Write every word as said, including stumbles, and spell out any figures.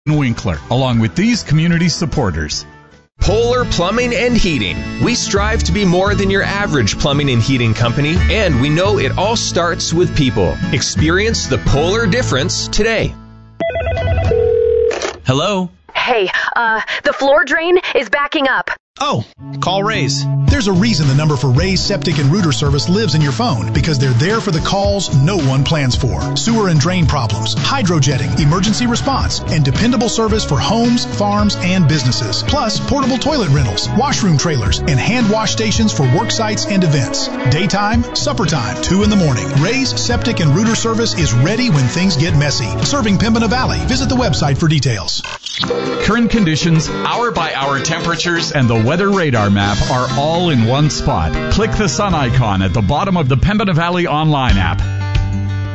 Winkler, along with these community supporters. Polar Plumbing and Heating. We strive to be more than your average plumbing and heating company, and we know it all starts with people. Experience the polar difference today. Hello? Hey, uh, the floor drain is backing up. Oh, call Raise. There's a reason the number for Raise Septic and Rooter Service lives in your phone, because they're there for the calls no one plans for. Sewer and drain problems, hydrojetting, emergency response, and dependable service for homes, farms, and businesses. Plus, portable toilet rentals, washroom trailers, and hand wash stations for work sites and events. Daytime, supper time, two in the morning. Raise Septic and Rooter Service is ready when things get messy. Serving Pembina Valley. Visit the website for details. Current conditions, hour-by-hour temperatures, and the weather radar map are all in one spot. Click the sun icon at the bottom of the Pembina Valley online app.